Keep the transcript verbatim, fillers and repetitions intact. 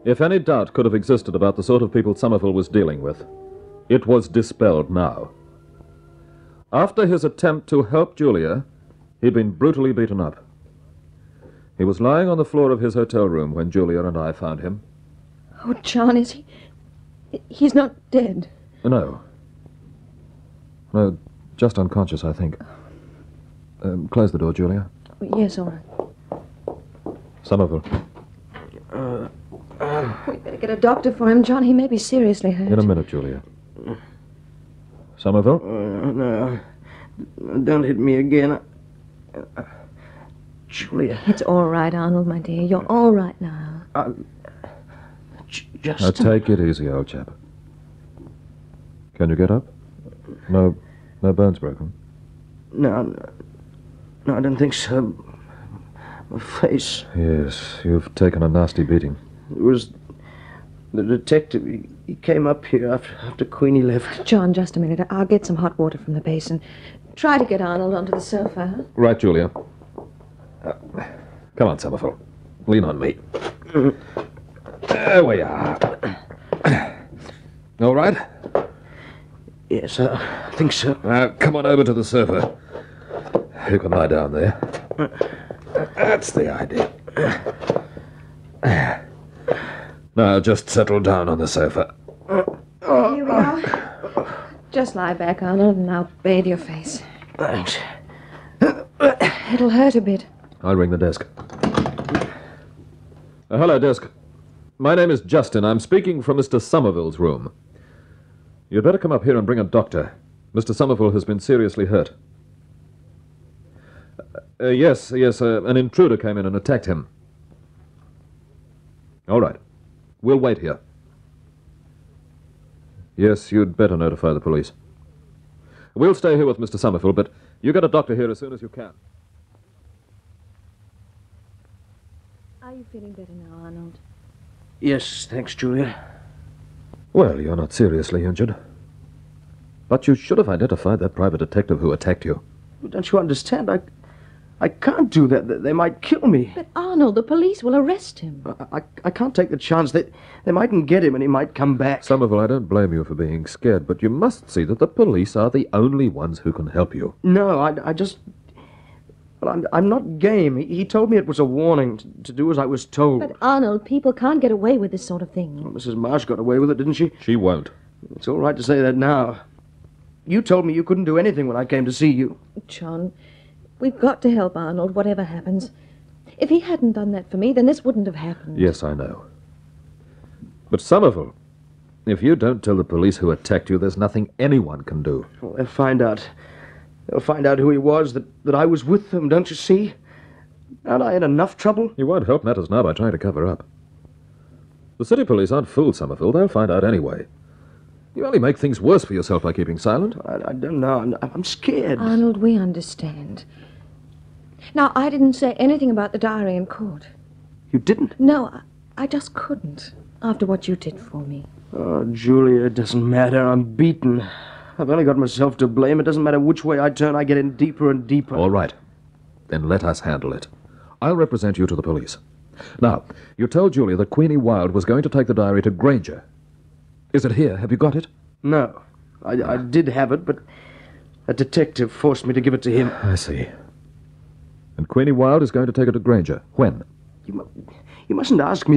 If any doubt could have existed about the sort of people Somerville was dealing with, it was dispelled now. After his attempt to help Julia, he'd been brutally beaten up. He was lying on the floor of his hotel room when Julia and I found him. Oh, John, is he... He's not dead. No. No, just unconscious, I think. Um, close the door, Julia. Yes, all right. Somerville. Uh, uh, we better get a doctor for him, John. He may be seriously hurt. In a minute, Julia. Somerville? Uh, no. Don't hit me again. Uh, Julia. It's all right, Arnold, my dear. You're all right now. Uh, j- just... Now, take it easy, old chap. Can you get up? No, no bones broken? No, no, no, I don't think so. My face... Yes, you've taken a nasty beating. It was the detective. He, he came up here after, after Queenie left. John, just a minute. I'll get some hot water from the basin. Try to get Arnold onto the sofa. Huh? Right, Julia. Uh, come on, Somerville. Lean on me. There we are. All right? Yes, uh, I think so. Now, come on over to the sofa. You can lie down there. That's the idea. Now, just settle down on the sofa. Here we are. Just lie back, Arnold, and I'll bathe your face. Thanks. It'll hurt a bit. I'll ring the desk. Uh, hello, desk. My name is Justin. I'm speaking from Mister Somerville's room. You'd better come up here and bring a doctor. Mister Somerville has been seriously hurt. Uh, uh, yes, yes, uh, an intruder came in and attacked him. All right. We'll wait here. Yes, you'd better notify the police. We'll stay here with Mister Somerville, but you get a doctor here as soon as you can. Are you feeling better now, Arnold? Yes, thanks, Julia. Well, you're not seriously injured. But you should have identified that private detective who attacked you. Don't you understand? I, I can't do that. They might kill me. But, Arnold, the police will arrest him. I, I, I can't take the chance that they mightn't get him and he might come back. Somerville, I don't blame you for being scared, but you must see that the police are the only ones who can help you. No, I, I just... Well, I'm, I'm not game. He, he told me it was a warning to, to do as I was told. But, Arnold, people can't get away with this sort of thing. Well, Missus Marsh got away with it, didn't she? She won't. It's all right to say that now. You told me you couldn't do anything when I came to see you. John, we've got to help Arnold, whatever happens. If he hadn't done that for me, then this wouldn't have happened. Yes, I know. But, Somerville, if you don't tell the police who attacked you, there's nothing anyone can do. Well, they'll find out. They'll find out who he was, that, that I was with them, don't you see? Aren't I in enough trouble? You won't help matters now by trying to cover up. The city police aren't fooled, Somerville. They'll find out anyway. You only make things worse for yourself by keeping silent. I, I don't know. I'm, I'm scared. Arnold, we understand. Now, I didn't say anything about the diary in court. You didn't? No, I, I just couldn't, after what you did for me. Oh, Julia, it doesn't matter. I'm beaten. I've only got myself to blame. It doesn't matter which way I turn, I get in deeper and deeper. All right. Then let us handle it. I'll represent you to the police. Now, you told Julia that Queenie Wilde was going to take the diary to Granger. Is it here? Have you got it? No. I, I did have it, but a detective forced me to give it to him. I see. And Queenie Wilde is going to take it to Granger. When? You, mu- you mustn't ask me